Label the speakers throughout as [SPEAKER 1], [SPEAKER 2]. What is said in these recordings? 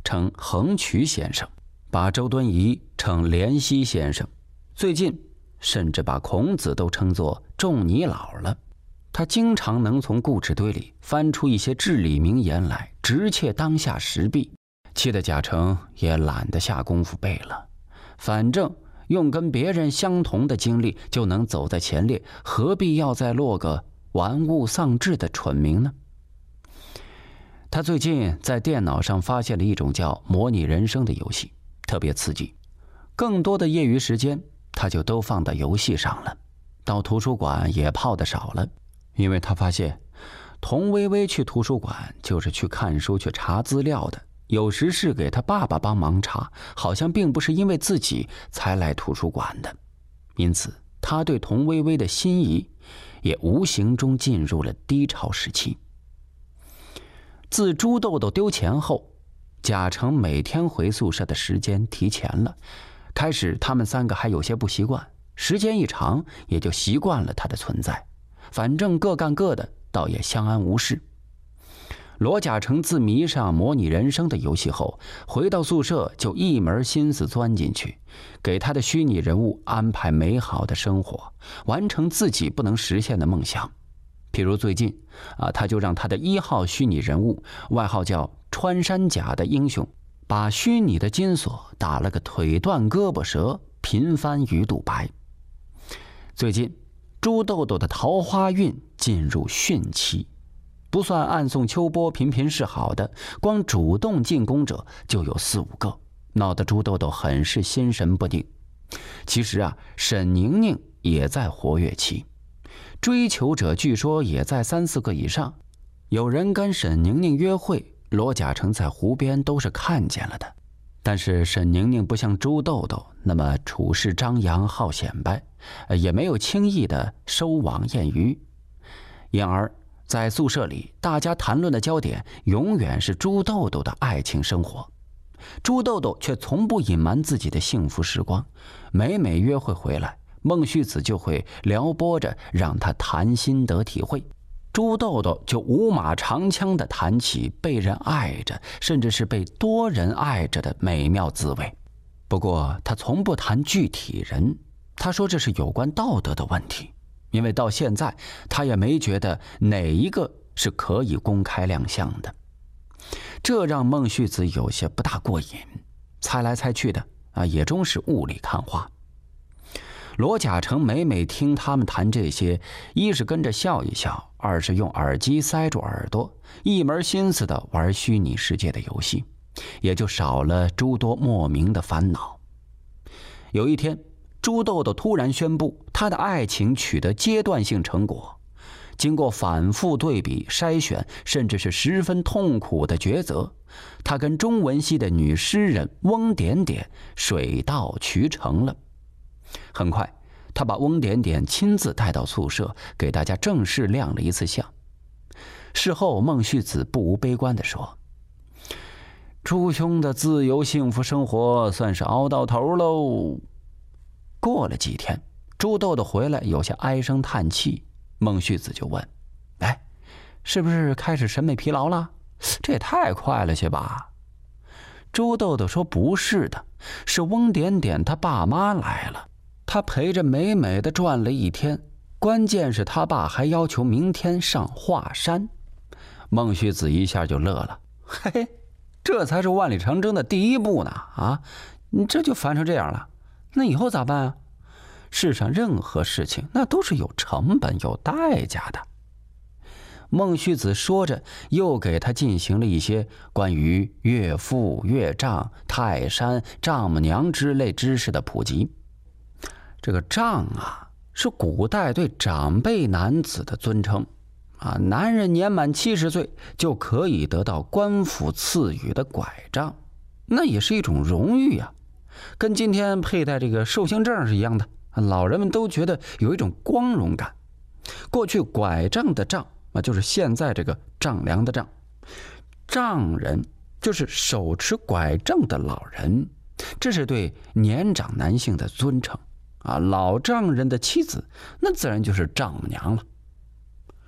[SPEAKER 1] 称横渠先生，把周敦颐称濂溪先生，最近甚至把孔子都称作仲尼老了。他经常能从故纸堆里翻出一些至理名言来，直切当下时弊，气得贾成也懒得下功夫背了。反正用跟别人相同的经历就能走在前列，何必要再落个玩物丧志的蠢名呢？他最近在电脑上发现了一种叫模拟人生的游戏，特别刺激，更多的业余时间他就都放到游戏上了，到图书馆也泡得少了。因为他发现童薇薇去图书馆就是去看书去查资料的，有时是给他爸爸帮忙查，好像并不是因为自己才来图书馆的。因此他对童薇薇的心仪也无形中进入了低潮时期。自朱豆豆丢钱后，贾成每天回宿舍的时间提前了，开始他们三个还有些不习惯，时间一长也就习惯了他的存在，反正各干各的，倒也相安无事。罗贾成自迷上模拟人生的游戏后，回到宿舍就一门心思钻进去，给他的虚拟人物安排美好的生活，完成自己不能实现的梦想。譬如最近他就让他的1号虚拟人物，外号叫穿山甲的英雄，把虚拟的金锁打了个腿断胳膊折，频翻鱼肚白。最近朱豆豆的桃花运进入汛期，不算暗送秋波频频示好的，光主动进攻者就有4、5个，闹得朱豆豆很是心神不定。其实沈宁宁也在活跃期，追求者据说也在3、4个以上。有人跟沈宁宁约会，罗贾成在湖边都是看见了的。但是沈宁宁不像朱豆豆那么处事张扬好显摆，也没有轻易的收网验鱼，因而在宿舍里大家谈论的焦点永远是朱豆豆的爱情生活。朱豆豆却从不隐瞒自己的幸福时光，每约会回来，孟旭子就会撩拨着让他谈心得体会，朱豆豆就五马长枪地谈起被人爱着，甚至是被多人爱着的美妙滋味。不过他从不谈具体人，他说这是有关道德的问题，因为到现在他也没觉得哪一个是可以公开亮相的。这让孟旭子有些不大过瘾，猜来猜去的也终是雾里看花。罗贾成每听他们谈这些，一是跟着笑一笑，二是用耳机塞住耳朵，一门心思的玩虚拟世界的游戏，也就少了诸多莫名的烦恼。有一天，朱豆豆突然宣布他的爱情取得阶段性成果，经过反复对比筛选，甚至是十分痛苦的抉择，他跟中文系的女诗人翁点点水到渠成了。很快他把翁点点亲自带到宿舍，给大家正式亮了一次相。事后孟旭子不无悲观地说，朱兄的自由幸福生活算是熬到头喽。过了几天，朱豆豆回来有些唉声叹气，孟旭子就问，是不是开始审美疲劳了？这也太快了些吧。朱豆豆说不是的，是翁点点他爸妈来了，他陪着美美的转了一天，关键是他爸还要求明天上华山。孟旭子一下就乐了，嘿，这才是万里长征的第一步呢你这就烦成这样了，那以后咋办啊？世上任何事情那都是有成本有代价的。孟旭子说着，又给他进行了一些关于岳父、岳丈、泰山、丈母娘之类知识的普及。这个丈是古代对长辈男子的尊称男人年满70岁就可以得到官府赐予的拐杖，那也是一种荣誉跟今天佩戴这个寿星证是一样的，老人们都觉得有一种光荣感。过去拐杖的杖就是现在这个丈量的丈，丈人就是手持拐杖的老人，这是对年长男性的尊称老丈人的妻子那自然就是丈母娘了。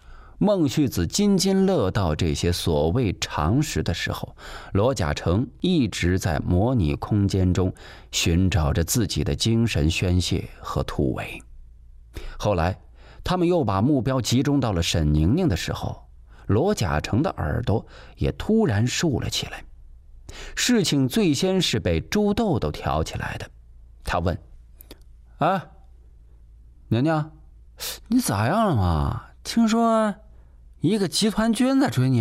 [SPEAKER 1] 孟旭子津津乐道这些所谓常识的时候，罗甲成一直在模拟空间中寻找着自己的精神宣泄和突围。后来他们又把目标集中到了沈宁宁的时候，罗甲成的耳朵也突然竖了起来。事情最先是被朱豆豆挑起来的。他问：哎，宁宁，你咋样了嘛？听说一个集团军在追你？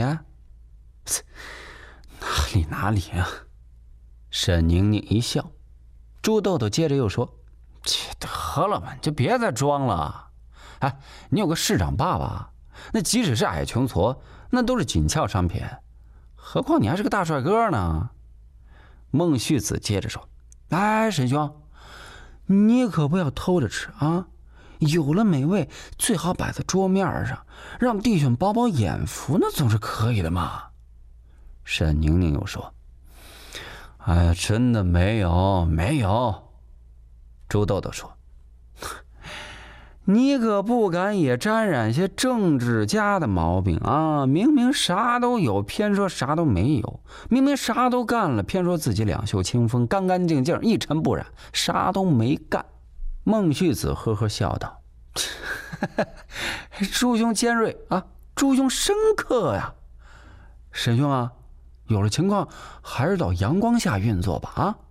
[SPEAKER 1] 哪里啊？沈宁宁一笑。朱豆豆接着又说：得了吧，就别再装了。哎，你有个市长爸爸，那即使是矮穷矬，那都是紧俏商品，何况你还是个大帅哥呢。孟旭子接着说：哎，沈兄，你可不要偷着吃啊，有了美味最好摆在桌面上，让弟兄饱饱眼福，那总是可以的嘛。沈宁宁又说：哎呀，真的没有。朱豆豆说：你可不敢也沾染些政治家的毛病啊！明明啥都有，偏说啥都没有；明明啥都干了，偏说自己两袖清风，干干净净，一尘不染，啥都没干。孟旭子呵呵笑道：朱兄尖锐啊，朱兄深刻呀！沈兄啊，有了情况还是到阳光下运作吧啊！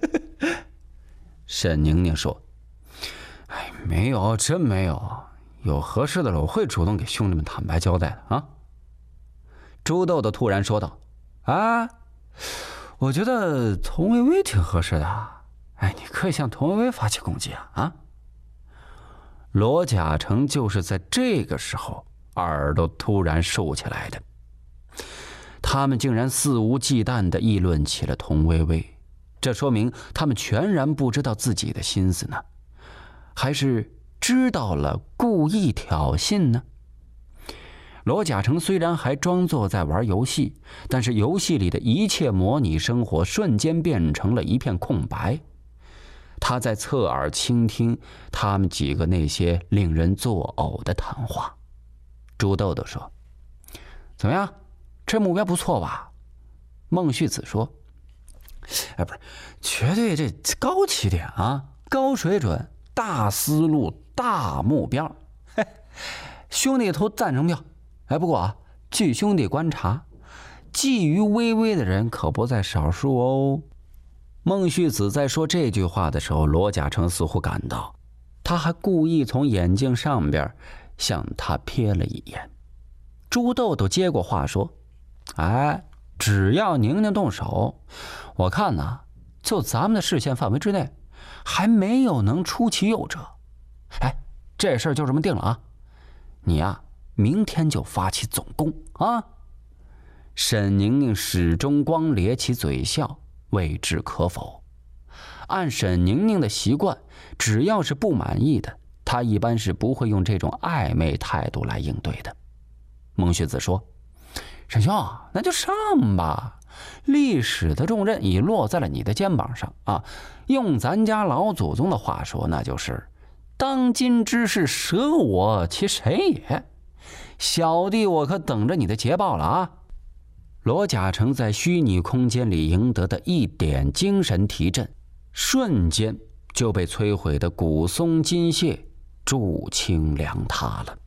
[SPEAKER 1] 沈宁宁说：哎，没有，真没有，有合适的了我会主动给兄弟们坦白交代的啊。朱豆豆突然说道：啊，我觉得佟薇薇挺合适的，哎，你可以向佟薇薇发起攻击啊！罗甲成就是在这个时候耳朵突然竖起来的。他们竟然肆无忌惮地议论起了佟薇薇，这说明他们全然不知道自己的心思呢，还是知道了故意挑衅呢？罗甲成虽然还装作在玩游戏，但是游戏里的一切模拟生活瞬间变成了一片空白。他在侧耳倾听他们几个那些令人作呕的谈话。朱豆豆说：怎么样，这目标不错吧？孟旭子说：哎，不是，绝对这高起点啊，高水准，大思路，大目标。嘿，兄弟投赞成票。哎，不过啊，据兄弟观察，觊觎微微的人可不在少数哦。孟旭子在说这句话的时候，罗甲成似乎感到，他还故意从眼镜上边向他瞥了一眼。朱豆豆接过话说：哎，只要宁宁动手，我看呢，就咱们的视线范围之内，还没有能出其右者。哎，这事儿就这么定了啊！你呀，明天就发起总攻啊！沈宁宁始终光咧起嘴笑，未置可否。按沈宁宁的习惯，只要是不满意的，她一般是不会用这种暧昧态度来应对的。孟旭子说：沈兄，那就上吧，历史的重任已落在了你的肩膀上啊！用咱家老祖宗的话说，那就是当今之事，舍我其谁也。小弟我可等着你的捷报了啊！罗甲成在虚拟空间里赢得的一点精神提振，瞬间就被摧毁的古松金屑驻青凉塌了。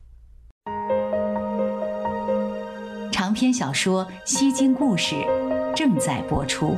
[SPEAKER 2] 长篇小说《西京故事》正在播出。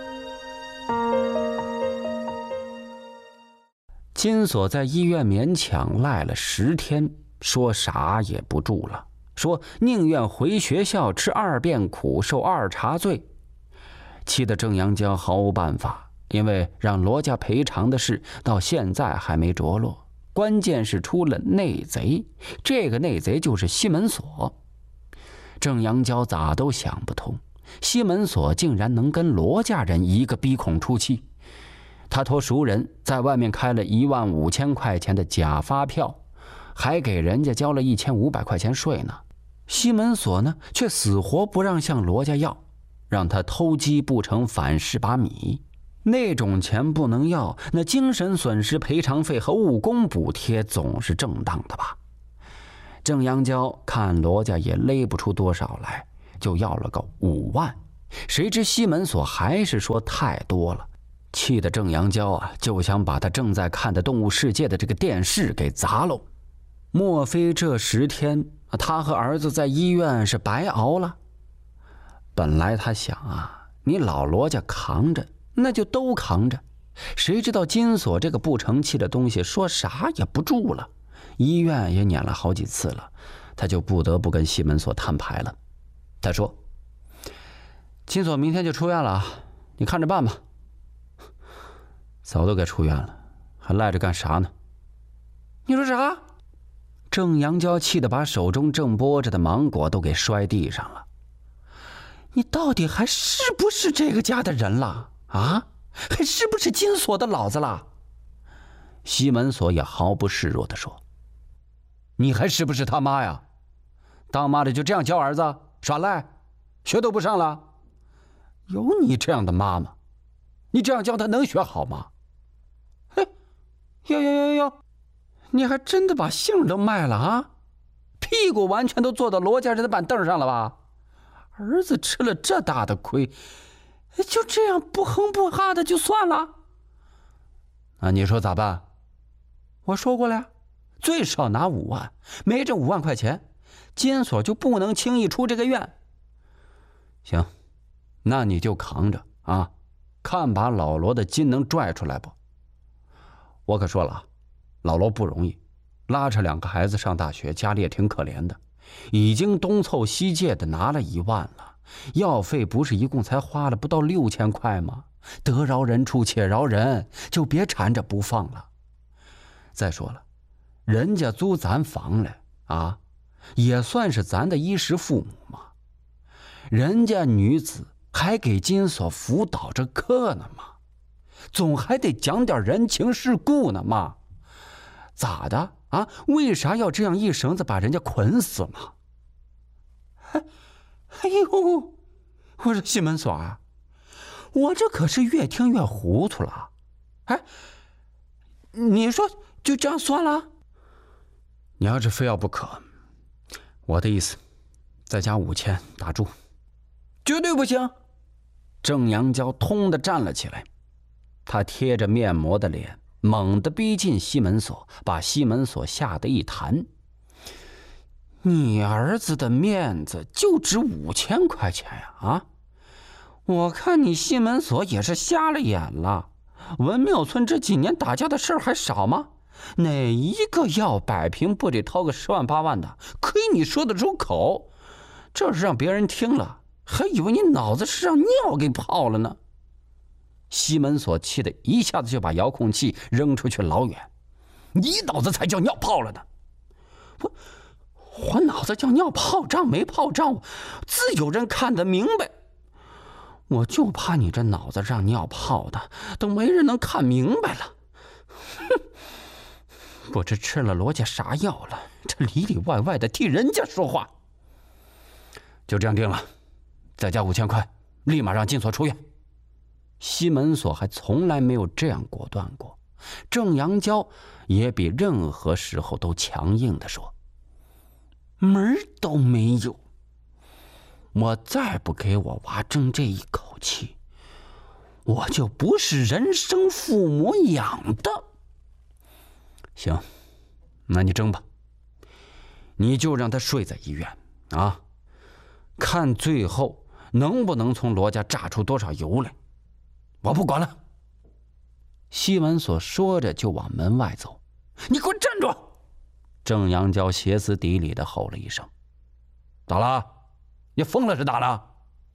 [SPEAKER 1] 金锁在医院勉强赖了10天，说啥也不住了，说宁愿回学校吃2遍苦，受2茬罪。气得郑阳娇毫无办法，因为让罗家赔偿的事到现在还没着落，关键是出了内贼，这个内贼就是西门锁。郑阳娇咋都想不通，西门锁竟然能跟罗家人一个鼻孔出气。他托熟人在外面开了15000块钱的假发票，还给人家交了1500块钱税呢。西门锁呢，却死活不让向罗家要，让他偷鸡不成反蚀把米。那种钱不能要，那精神损失赔偿费和误工补贴总是正当的吧？ 郑阳娇看罗家也勒不出多少来，就要了个5万。谁知西门锁还是说太多了，气得郑阳娇就想把他正在看的《动物世界》的这个电视给砸喽。莫非这10天他和儿子在医院是白熬了？本来他想你老罗家扛着，那就都扛着。谁知道金锁这个不成器的东西说啥也不住了，医院也撵了好几次了，他就不得不跟西门锁摊牌了。他说：“金锁明天就出院了，你看着办吧。”早都该出院了，还赖着干啥呢？你说啥？郑阳娇气得把手中正剥着的芒果都给摔地上了。你到底还是不是这个家的人了啊？还是不是金锁的老子了？西门锁也毫不示弱地说：“你还是不是他妈呀？当妈的就这样教儿子耍赖，学都不上了？有你这样的妈妈，你这样教他能学好吗？”嘿，哟，你还真的把姓都卖了啊？屁股完全都坐到罗家人的板凳上了吧？儿子吃了这大的亏，就这样不哼不哈的就算了？那你说咋办？我说过了呀，最少拿5万，没这5万块钱，金锁就不能轻易出这个院。行，那你就扛着看把老罗的筋能拽出来不？我可说了，老罗不容易，拉扯2个孩子上大学，家里也挺可怜的，已经东凑西借的拿了1万了，药费不是一共才花了不到6000块吗？得饶人处且饶人，就别缠着不放了。再说了，人家租咱房来也算是咱的衣食父母嘛。人家女子还给金锁辅导着课呢嘛，总还得讲点人情世故呢嘛。咋的为啥要这样一绳子把人家捆死嘛？哎呦，我说西门锁我这可是越听越糊涂了。你说就这样算了？你要是非要不可，我的意思再加5000打住。绝对不行！郑阳娇通的站了起来，他贴着面膜的脸猛地逼近西门锁，把西门锁吓得一弹。你儿子的面子就值5000块钱呀我看你西门锁也是瞎了眼了。文庙村这几年打架的事儿还少吗？哪一个要摆平不得掏个10万8万的？亏你说得出口，这是让别人听了还以为你脑子是让尿给泡了呢。西门锁气得一下子就把遥控器扔出去老远。你脑子才叫尿泡了呢！我脑子叫尿泡胀没泡胀，自有人看得明白。我就怕你这脑子让尿泡的，都没人能看明白了。哼，不知吃了罗家啥药了，这里里外外的替人家说话。就这样定了，再加5000块，立马让金锁出院。西门锁还从来没有这样果断过。郑阳娇也比任何时候都强硬地说：“门都没有！我再不给我娃争这一口气，我就不是人生父母养的。”行，那你争吧，你就让他睡在医院看最后能不能从罗家榨出多少油来，我不管了。西门锁说着就往门外走。你给我站住！郑阳娇歇斯底里地吼了一声。咋了？你疯了是咋了？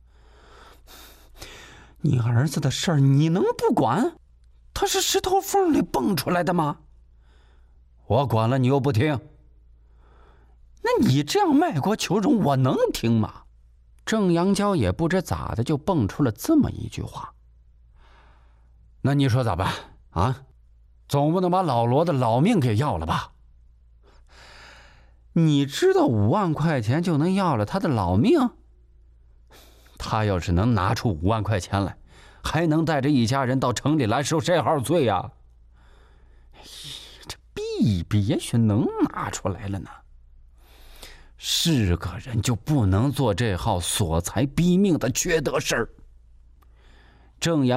[SPEAKER 1] 你儿子的事儿你能不管？他是石头缝里蹦出来的吗？我管了你又不听。那你这样卖国求荣我能听吗？郑阳娇也不知咋的就蹦出了这么一句话。那你说咋办总不能把老罗的老命给要了吧？你知道5万块钱就能要了他的老命？他要是能拿出5万块钱来，还能带着一家人到城里来受谁号罪呀？这避一避也许能拿出来了呢。 是个人就不能做这号所财逼命的缺德事儿。郑阳